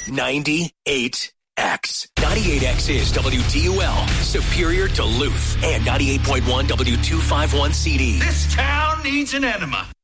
98X. 98X is WDUL, Superior Duluth, and 98.1 W251 CD. This town needs an enema.